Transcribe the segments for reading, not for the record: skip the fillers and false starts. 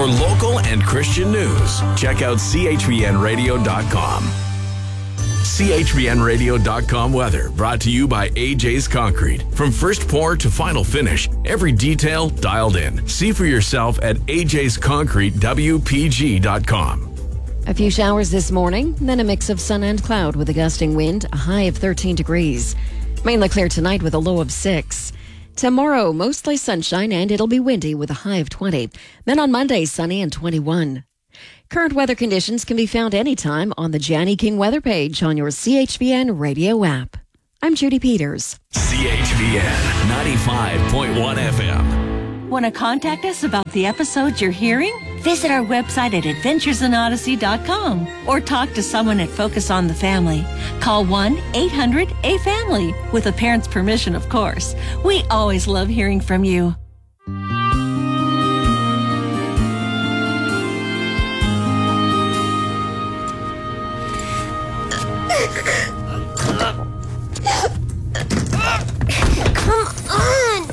For local and Christian news, check out chbnradio.com. chbnradio.com weather brought to you by AJ's Concrete. From first pour to final finish, every detail dialed in. See for yourself at ajsconcretewpg.com. A few showers this morning, then a mix of sun and cloud with a gusting wind, a high of 13 degrees. Mainly clear tonight with a low of 6. Tomorrow, mostly sunshine and it'll be windy with a high of 20. Then on Monday, sunny and 21. Current weather conditions can be found anytime on the Janny King weather page on your CHBN radio app. I'm Judy Peters. CHBN 95.1 FM. Want to contact us about the episodes you're hearing? Visit our website at adventuresinodyssey.com or talk to someone at Focus on the Family. Call 1-800-A-FAMILY with a parent's permission, of course. We always love hearing from you. Come on!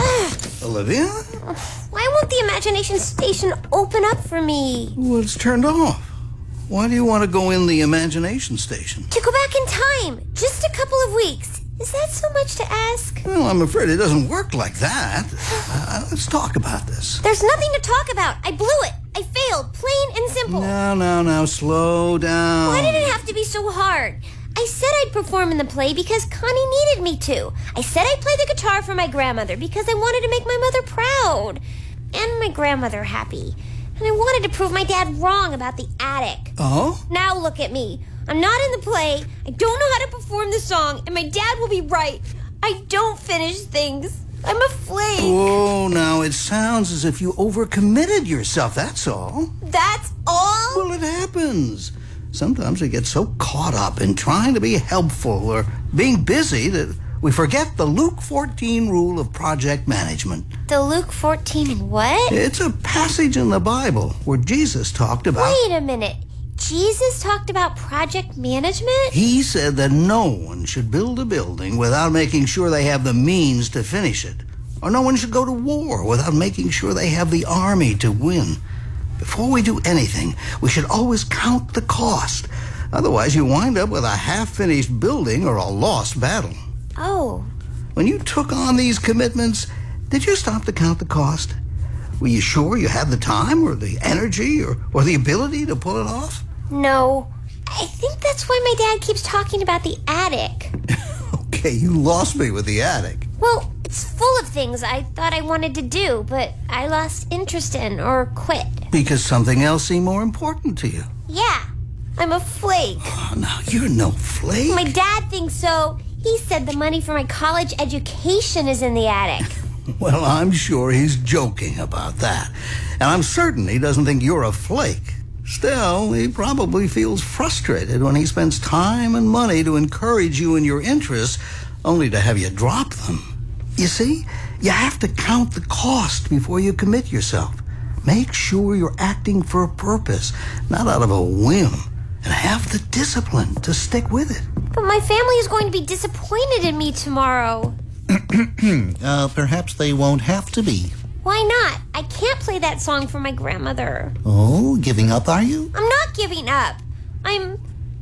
Olivia? Why won't the imagination station open up for me? Well, it's turned off. Why do you want to go in the imagination station? To go back in time. Just a couple of weeks. Is that so much to ask? Well, I'm afraid it doesn't work like that. Let's talk about this. There's nothing to talk about. I blew it. I failed. Plain and simple. Now, slow down. Why did it have to be so hard? I said I'd perform in the play because Connie needed me to. I said I'd play the guitar for my grandmother because I wanted to make my mother proud. And my grandmother happy. And I wanted to prove my dad wrong about the attic. Oh? Now look at me. I'm not in the play. I don't know how to perform the song. And my dad will be right. I don't finish things. I'm a flake. Oh, now it sounds as if you overcommitted yourself, that's all. That's all? Well, it happens. Sometimes we get so caught up in trying to be helpful or being busy that we forget the Luke 14 rule of project management. The Luke 14 what? It's a passage in the Bible where Jesus talked about... Wait a minute. Jesus talked about project management? He said that no one should build a building without making sure they have the means to finish it. Or no one should go to war without making sure they have the army to win. Before we do anything, we should always count the cost. Otherwise, you wind up with a half-finished building or a lost battle. Oh. When you took on these commitments, did you stop to count the cost? Were you sure you had the time or the energy or the ability to pull it off? No. I think that's why my dad keeps talking about the attic. Okay, you lost me with the attic. Well, it's full of things I thought I wanted to do, but I lost interest in or quit. Because something else seemed more important to you. Yeah, I'm a flake. Oh, no, you're no flake. My dad thinks so. He said the money for my college education is in the attic. Well, I'm sure he's joking about that. And I'm certain he doesn't think you're a flake. Still, he probably feels frustrated when he spends time and money to encourage you in your interests, only to have you drop them. You see, you have to count the cost before you commit yourself. Make sure you're acting for a purpose, not out of a whim, and have the discipline to stick with it. But my family is going to be disappointed in me tomorrow. Perhaps they won't have to be. Why not? I can't play that song for my grandmother. Oh, giving up, are you? I'm not giving up. I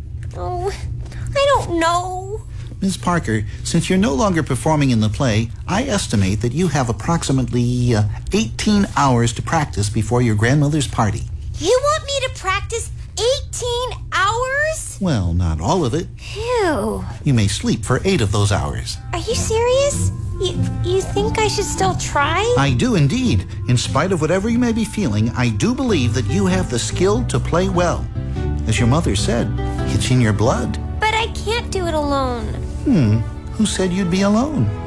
don't know. Ms. Parker, since you're no longer performing in the play, I estimate that you have approximately 18 hours to practice before your grandmother's party. You want me to practice 18 hours? Well, not all of it. Ew. You may sleep for 8 of those hours. Are you serious? You think I should still try? I do indeed. In spite of whatever you may be feeling, I do believe that you have the skill to play well. As your mother said, it's in your blood. But I can't do it alone. Who said you'd be alone?